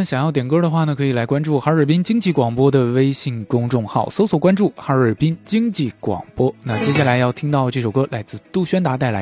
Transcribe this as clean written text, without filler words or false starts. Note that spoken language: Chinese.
们想要点歌的话呢，可以来关注哈尔滨经济广播的微信公众号，搜索关注哈尔滨经济广播。那接下来要听到这首歌来自杜轩达带来